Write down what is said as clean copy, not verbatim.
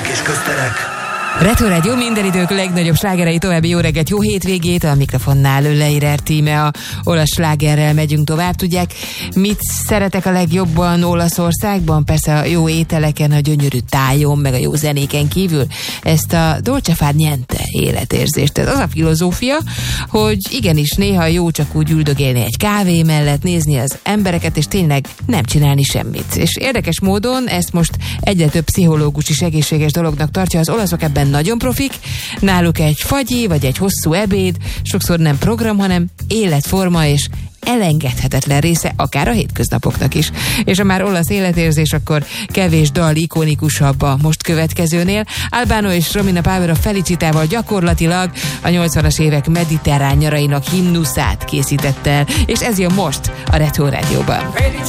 Slágerek és közterek. Retro Rádió, minden idők legnagyobb slágerei, további jó reggelt, jó hétvégét, a mikrofonnál Leirer Tíme, a olasz slágerrel megyünk tovább. Tudják, mit szeretek a legjobban Olaszországban? Persze a jó ételeken, a gyönyörű tájon, meg a jó zenéken kívül ezt a dolce far niente életérzést. Ez az a filozófia, hogy igenis néha jó csak úgy üldögélni egy kávé mellett, nézni az embereket, és tényleg nem csinálni semmit. És érdekes módon ezt most egyre több pszichológus is egészséges dolognak tartja, az olaszok ebben nagyon profik, náluk egy fagyi vagy egy hosszú ebéd sokszor nem program, hanem életforma és elengedhetetlen része akár a hétköznapoknak is. És ha már olasz életérzés, akkor kevés dal ikonikusabb a most következőnél. Albano és Romina Power a Felicitával gyakorlatilag a 80-as évek mediterrán nyarainak himnuszát készítette el, és ez jön most a Retro Rádióban.